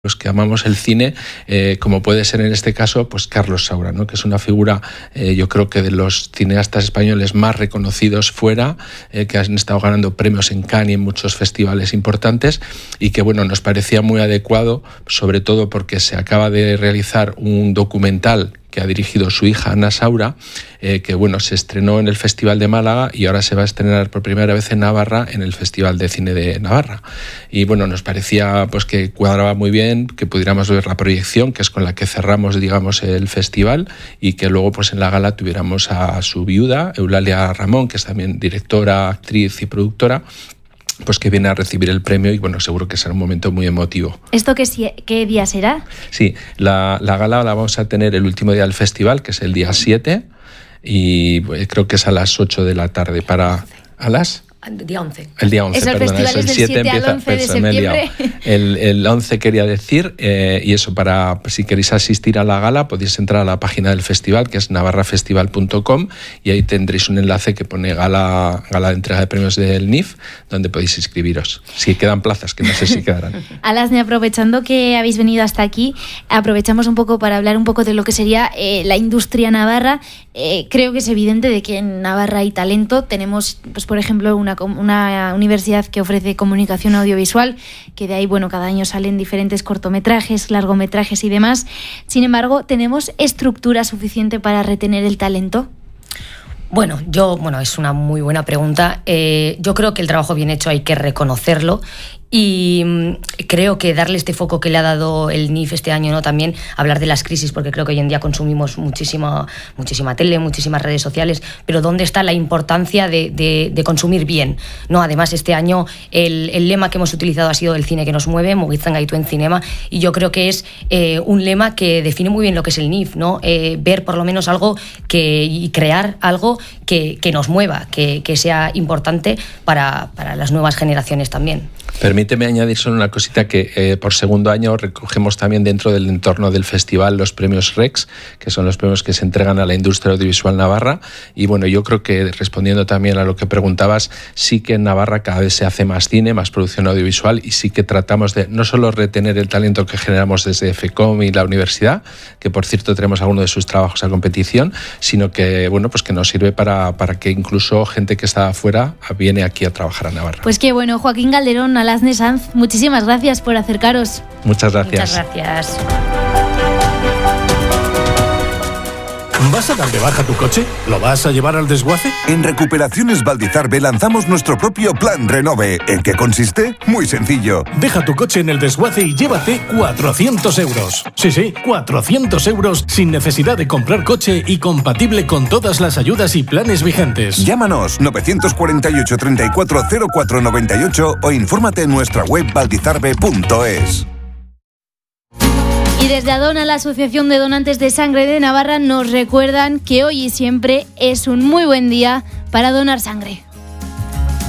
los que amamos el cine, como puede ser en este caso pues Carlos Saura, ¿no? Que es una figura, yo creo que de los cineastas españoles más reconocidos fuera, que han estado ganando premios en Cannes y en muchos festivales importantes, y que bueno, nos parecía muy adecuado, sobre todo porque se acaba de realizar un documental que ha dirigido su hija Ana Saura, que bueno, se estrenó en el Festival de Málaga y ahora se va a estrenar por primera vez en Navarra en el Festival de Cine de Navarra. Y bueno, nos parecía pues que cuadraba muy bien que pudiéramos ver la proyección, que es con la que cerramos, digamos, el festival, y que luego pues en la gala tuviéramos a su viuda, Eulalia Ramón, que es también directora, actriz y productora, pues que viene a recibir el premio, y bueno, seguro que será un momento muy emotivo. ¿Esto qué día será? Sí, la gala la vamos a tener el último día del festival, que es el día 7, y creo que es a las 8 de la tarde ¿a las? Día 11. El día 11, el perdón. festival es del 7 al 11 de septiembre. El 11 quería decir, y eso, para si queréis asistir a la gala podéis entrar a la página del festival, que es navarrafestival.com, y ahí tendréis un enlace que pone gala de entrega de premios del NIF, donde podéis inscribiros. Si quedan plazas, que no sé si quedarán. Alasne, aprovechando que habéis venido hasta aquí, aprovechamos un poco para hablar un poco de lo que sería la industria navarra. Creo que es evidente de que en Navarra hay talento. Tenemos, pues por ejemplo, una universidad que ofrece comunicación audiovisual, que de ahí, bueno, cada año salen diferentes cortometrajes, largometrajes y demás. Sin embargo, ¿tenemos estructura suficiente para retener el talento? Bueno, es una muy buena pregunta. Yo creo que el trabajo bien hecho hay que reconocerlo, y creo que darle este foco que le ha dado el NIF este año, ¿no? También hablar de las crisis, porque creo que hoy en día consumimos muchísima tele, muchísimas redes sociales, pero ¿dónde está la importancia de consumir bien, ¿no? Además, este año el lema que hemos utilizado ha sido el cine que nos mueve, Mugitzen gaituen cinema, y yo creo que es un lema que define muy bien lo que es el NIF, ¿no? Ver por lo menos algo y crear algo que nos mueva, que sea importante para las nuevas generaciones también. Permíteme añadir solo una cosita, que por segundo año recogemos también dentro del entorno del festival los premios Rex, que son los premios que se entregan a la industria audiovisual navarra. Y bueno, yo creo que, respondiendo también a lo que preguntabas, sí que en Navarra cada vez se hace más cine, más producción audiovisual, y sí que tratamos de no solo retener el talento que generamos desde FECOM y la universidad, que por cierto tenemos algunos de sus trabajos a competición, sino que bueno, pues que nos sirve para que incluso gente que está afuera viene aquí a trabajar a Navarra. Pues qué bueno. Joaquín Calderón, Alasne Sanz, muchísimas gracias por acercaros. Muchas gracias. Muchas gracias. ¿Vas a dar de baja tu coche? ¿Lo vas a llevar al desguace? En Recuperaciones Valdizarbe lanzamos nuestro propio Plan Renove. ¿En qué consiste? Muy sencillo. Deja tu coche en el desguace y llévate 400 euros. Sí, 400 euros sin necesidad de comprar coche y compatible con todas las ayudas y planes vigentes. Llámanos 948 34 04 98 o infórmate en nuestra web valdizarbe.es. Y desde Adona, la Asociación de Donantes de Sangre de Navarra, nos recuerdan que hoy y siempre es un muy buen día para donar sangre.